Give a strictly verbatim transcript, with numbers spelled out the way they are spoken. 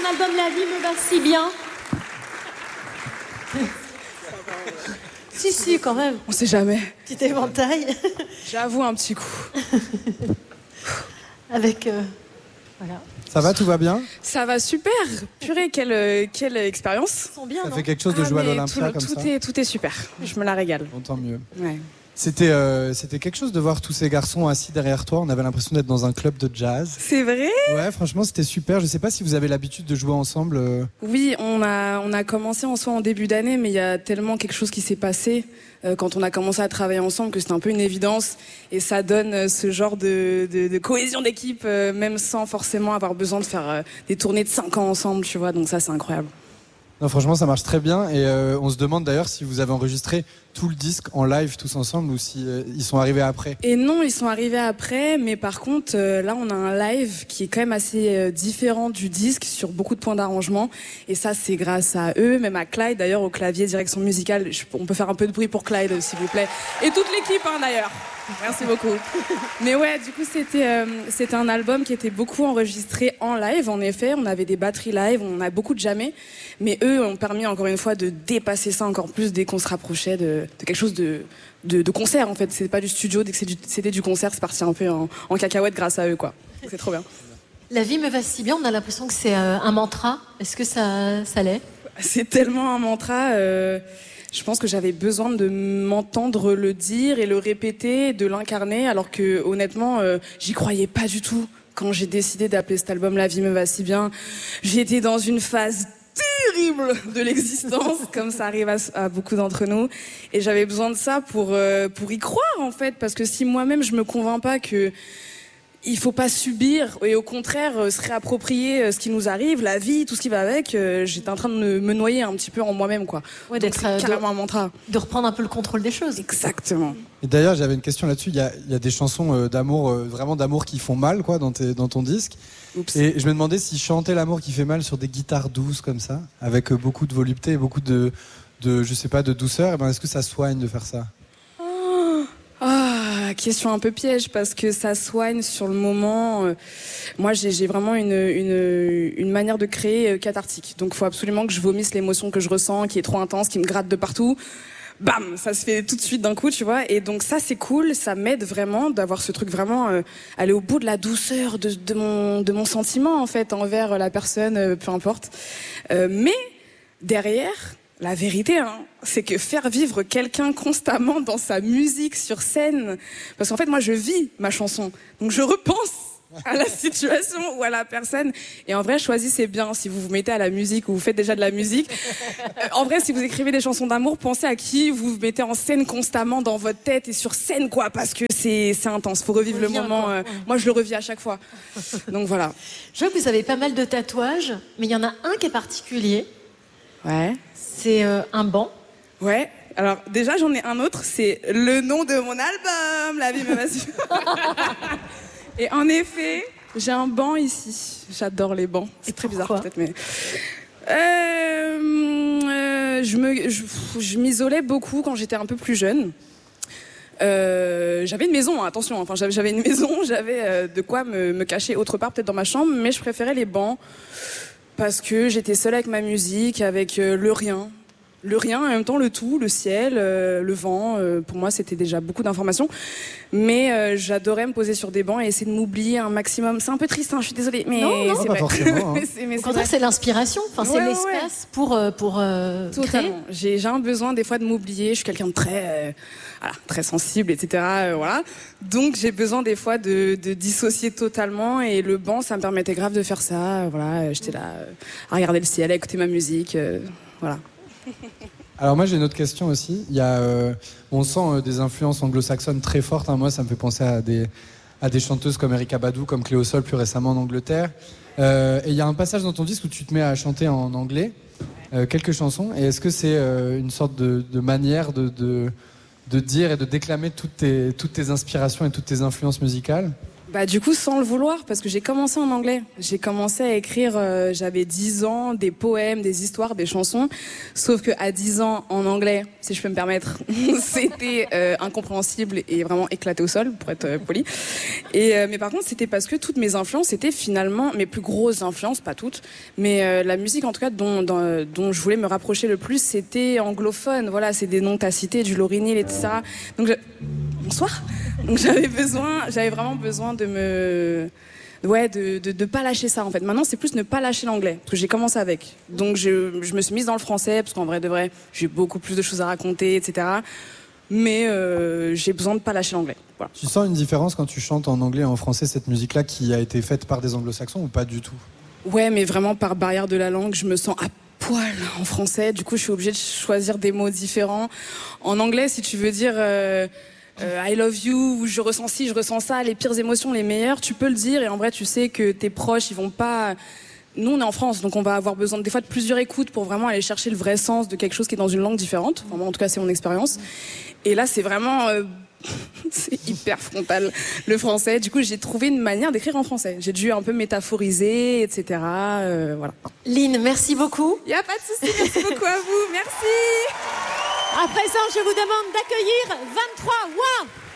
album La vie me va si bien. Si, si, quand même. On sait jamais. Petit éventail. J'avoue un petit coup. Avec... Euh, voilà. Ça va, tout va bien? Ça va super. Purée, quelle, quelle expérience. Ils sont bien, Ça non? fait quelque chose de Ah, jouer à mais l'Olympia tout, comme tout ça. Est, tout est super. Je me la régale. Bon, tant mieux. Ouais. C'était, euh, c'était quelque chose de voir tous ces garçons assis derrière toi. On avait l'impression d'être dans un club de jazz. C'est vrai? Ouais, franchement, c'était super. Je sais pas si vous avez l'habitude de jouer ensemble. euh. Oui, on a, on a commencé en soi en début d'année, mais il y a tellement quelque chose qui s'est passé euh, quand on a commencé à travailler ensemble que c'était un peu une évidence. Et ça donne euh, ce genre de, de, de cohésion d'équipe, euh, même sans forcément avoir besoin de faire euh, des tournées de cinq ans ensemble, tu vois. Donc ça, c'est incroyable. Non, franchement, ça marche très bien. Et euh, on se demande d'ailleurs si vous avez enregistré tout le disque en live tous ensemble ou si euh, ils sont arrivés après. Et non, ils sont arrivés après, mais par contre, euh, là, on a un live qui est quand même assez euh, différent du disque sur beaucoup de points d'arrangement. Et ça, c'est grâce à eux, même à Clyde, d'ailleurs, au clavier, direction musicale. Je, on peut faire un peu de bruit pour Clyde, s'il vous plaît. Et toute l'équipe, hein, d'ailleurs. Merci beaucoup. Mais ouais, du coup, c'était euh, c'était un album qui était beaucoup enregistré en live, en effet. On avait des batteries live, on a beaucoup de jamais. Mais eux ont permis, encore une fois, de dépasser ça encore plus dès qu'on se rapprochait de, de quelque chose de, de, de concert, en fait. C'est pas du studio, dès que c'est du, c'était du concert, c'est parti un peu en, en cacahuète grâce à eux, quoi. C'est trop bien. La vie me va si bien, on a l'impression que c'est euh, un mantra. Est-ce que ça, ça l'est? C'est tellement un mantra... Euh... Je pense que j'avais besoin de m'entendre le dire et le répéter, de l'incarner, alors que honnêtement, euh, j'y croyais pas du tout quand j'ai décidé d'appeler cet album La vie me va si bien. J'étais dans une phase terrible de l'existence, comme ça arrive à, à beaucoup d'entre nous, et j'avais besoin de ça pour euh, pour y croire en fait, parce que si moi-même je me convainc pas que il faut pas subir et au contraire se réapproprier ce qui nous arrive, la vie, tout ce qui va avec. Euh, j'étais en train de me noyer un petit peu en moi-même, quoi. Ouais, donc d'être, c'est carrément de, un mantra. De reprendre un peu le contrôle des choses. Exactement. Et d'ailleurs, j'avais une question là-dessus. Il y a, il y a des chansons euh, d'amour, euh, vraiment d'amour qui font mal, quoi, dans, tes, dans ton disque. Oups. Et je me demandais si chanter l'amour qui fait mal sur des guitares douces comme ça, avec euh, beaucoup de volupté et beaucoup de, de, je sais pas, de douceur, et ben est-ce que ça soigne de faire ça? Ah, question un peu piège parce que ça soigne sur le moment. Euh, moi, j'ai, j'ai vraiment une, une, une manière de créer euh, cathartique. Donc, il faut absolument que je vomisse l'émotion que je ressens, qui est trop intense, qui me gratte de partout. Bam, ça se fait tout de suite d'un coup, tu vois. Et donc ça, c'est cool. Ça m'aide vraiment d'avoir ce truc vraiment euh, aller au bout de la douceur de, de mon de mon sentiment en fait envers la personne, euh, peu importe. Euh, mais derrière. La vérité, hein, c'est que faire vivre quelqu'un constamment dans sa musique sur scène, parce qu'en fait, moi, je vis ma chanson, donc je repense à la situation ou à la personne. Et en vrai, choisissez bien si vous vous mettez à la musique ou vous faites déjà de la musique. Euh, en vrai, si vous écrivez des chansons d'amour, pensez à qui vous vous mettez en scène constamment dans votre tête et sur scène, quoi, parce que c'est c'est intense. Faut revivre le moment. Euh, moi, je le revis à chaque fois. Donc voilà. Je vois que vous avez pas mal de tatouages, mais il y en a un qui est particulier. Ouais. C'est euh, un banc. Ouais. Alors déjà j'en ai un autre, c'est le nom de mon album, La vie me va si bien. Et en effet, j'ai un banc ici. J'adore les bancs. C'est très bizarre peut-être, mais euh, euh, je me, je, je m'isolais beaucoup quand j'étais un peu plus jeune. Euh, j'avais une maison, hein, attention. Enfin, j'avais, j'avais une maison, j'avais euh, de quoi me, me cacher autre part, peut-être dans ma chambre, mais je préférais les bancs. Parce que j'étais seule avec ma musique, avec euh, le rien. Le rien, en même temps le tout, le ciel, euh, le vent. Euh, pour moi, c'était déjà beaucoup d'informations. Mais euh, j'adorais me poser sur des bancs et essayer de m'oublier un maximum. C'est un peu triste, hein, je suis désolée. Mais non, non, c'est pas vrai. forcément. Hein. c'est, mais Au contraire, c'est l'inspiration. Enfin, c'est ouais, l'espace ouais. pour, euh, pour euh, Totalement. J'ai, j'ai un besoin des fois de m'oublier. Je suis quelqu'un de très, euh, voilà, très sensible, et cetera. Euh, voilà. Donc j'ai besoin des fois de, de dissocier totalement. Et le banc, ça me permettait grave de faire ça. Euh, voilà, j'étais là euh, à regarder le ciel, à écouter ma musique. Euh, voilà. Alors moi j'ai une autre question aussi. Il y a, euh, on sent euh, des influences anglo-saxonnes très fortes. Hein. Moi ça me fait penser à des, à des chanteuses comme Erykah Badu, comme Cléo Sol plus récemment en Angleterre. Euh, et il y a un passage dans ton disque où tu te mets à chanter en anglais euh, quelques chansons. Et est-ce que c'est euh, une sorte de, de manière de, de, de dire et de déclamer toutes tes, toutes tes inspirations et toutes tes influences musicales? Bah du coup sans le vouloir parce que j'ai commencé en anglais. J'ai commencé à écrire, euh, j'avais dix ans, des poèmes, des histoires, des chansons. Sauf que à dix ans en anglais, si je peux me permettre, c'était euh, incompréhensible et vraiment éclaté au sol pour être euh, poli. Et euh, mais par contre c'était parce que toutes mes influences étaient finalement mes plus grosses influences, pas toutes, mais euh, la musique en tout cas dont, dont dont je voulais me rapprocher le plus, c'était anglophone. Voilà, c'est des noms que t'as cités, du Lauryn Hill et tout ça. Donc je... bonsoir. Donc j'avais besoin, j'avais vraiment besoin de me, ouais, de, de de pas lâcher ça en fait. Maintenant c'est plus ne pas lâcher l'anglais parce que j'ai commencé avec. Donc je je me suis mise dans le français parce qu'en vrai de vrai j'ai beaucoup plus de choses à raconter, et cetera. Mais euh, j'ai besoin de pas lâcher l'anglais. Voilà. Tu sens une différence quand tu chantes en anglais et en français cette musique-là qui a été faite par des anglo-saxons ou pas du tout? Ouais, mais vraiment par barrière de la langue, je me sens à poil en français. Du coup je suis obligée de choisir des mots différents. En anglais, si tu veux dire euh, Euh, I love you, je ressens ci, je ressens ça, les pires émotions, les meilleures, tu peux le dire et en vrai tu sais que tes proches ils vont pas... Nous on est en France donc on va avoir besoin des fois de plusieurs écoutes pour vraiment aller chercher le vrai sens de quelque chose qui est dans une langue différente, enfin, moi en tout cas c'est mon expérience et là c'est vraiment... Euh... c'est hyper frontal le français, du coup j'ai trouvé une manière d'écrire en français, j'ai dû un peu métaphoriser, et cetera. Euh, voilà. Lynn, merci beaucoup. Y a pas de souci, merci beaucoup à vous, merci. À présent, je vous demande d'accueillir vingt-trois Ouah.